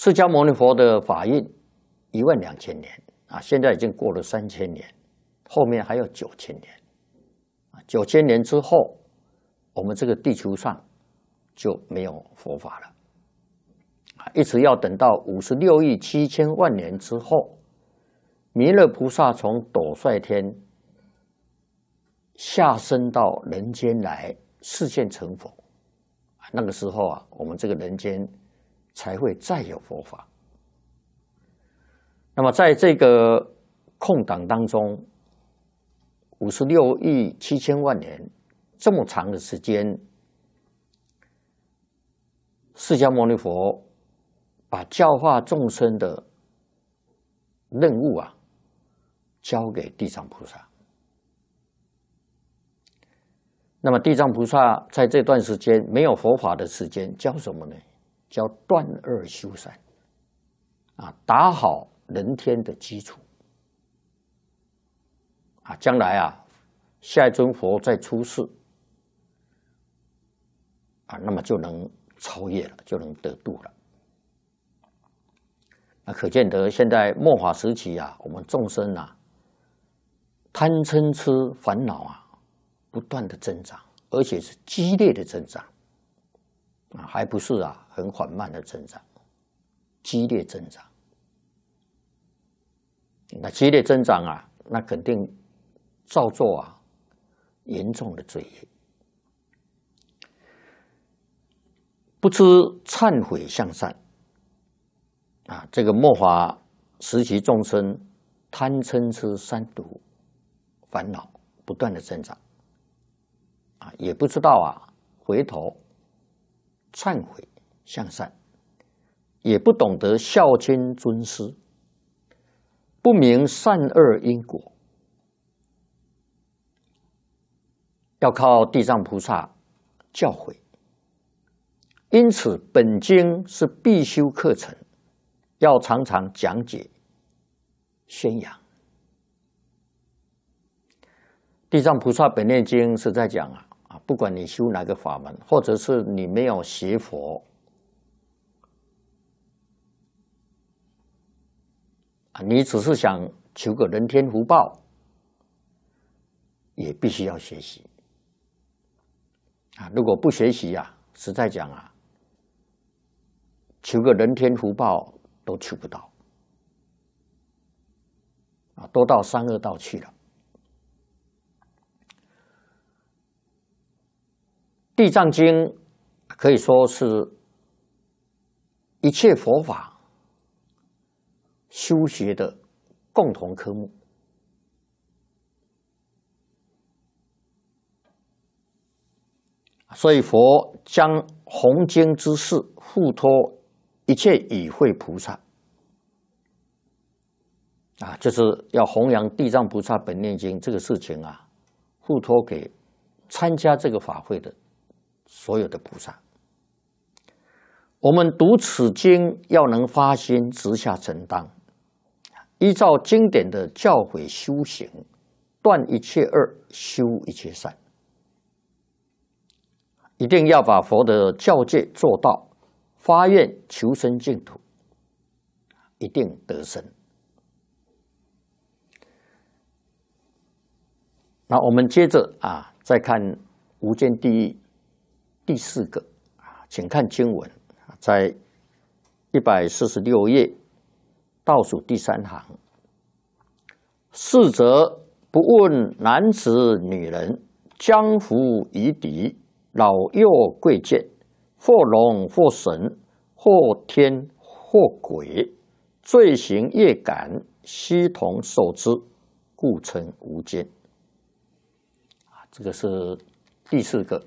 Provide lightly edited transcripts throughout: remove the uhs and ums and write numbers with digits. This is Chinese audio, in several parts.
释迦牟尼佛的法运12000年啊，现在已经过了3000年，后面还有9000年。9000年之后，我们这个地球上就没有佛法了。一直要等到56亿7千万年之后，弥勒菩萨从斗率天下生到人间来示现成佛，那个时候啊，我们这个人间才会再有佛法。那么在这个空档当中，56亿7千万年这么长的时间，释迦牟尼佛把教化众生的任务啊，交给地藏菩萨。那么地藏菩萨在这段时间没有佛法的时间，教什么呢？教断恶修善，啊，打好人天的基础，啊，将来啊，下一尊佛再出世，啊，那么就能超越了，就能得度了。那可见得现在末法时期啊，我们众生啊，贪嗔痴烦恼啊，不断的增长，而且是激烈的增长，啊，还不是啊很缓慢的增长，激烈增长。那激烈增长啊，那肯定造作啊严重的罪业，不知忏悔向善啊，这个末法时期众生贪嗔痴三毒烦恼不断的增长啊，也不知道啊回头忏悔向善，也不懂得孝亲尊师，不明善恶因果，要靠地藏菩萨教诲。因此本经是必修课程，要常常讲解宣扬。地藏菩萨本愿经是在讲啊，不管你修哪个法门，或者是你没有学佛啊，你只是想求个人天福报，也必须要学习啊。如果不学习啊，实在讲啊，求个人天福报都求不到啊，都到三恶道去了。地藏经可以说是一切佛法修学的共同科目，所以佛将弘经之事付托一切与会菩萨啊，就是要弘扬地藏菩萨本愿经这个事情啊，付托给参加这个法会的所有的菩萨。我们读此经要能发心直下承担，依照经典的教诲修行，断一切恶，修一切善，一定要把佛的教戒做到，发愿求生净土，一定得生。那我们接着啊，再看无间地狱第4个啊，请看经文，在146页倒数第3行。逝者不问男子女人，江湖夷狄，老幼贵贱，或龙或神，或天或鬼，罪行业感，悉同受之，故称无间。这个是第4个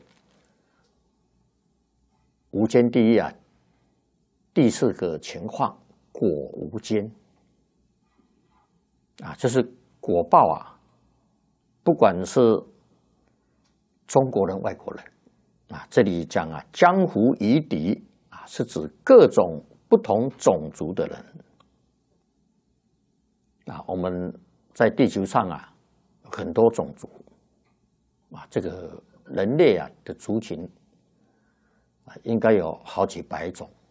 无间地狱啊，第4个情况，果无间啊，就是果报啊，不管是中国人、外国人啊，这里讲啊，江湖夷狄啊，是指各种不同种族的人啊。我们在地球上啊，很多种族啊，这个人类啊的族群啊，应该有好几百种。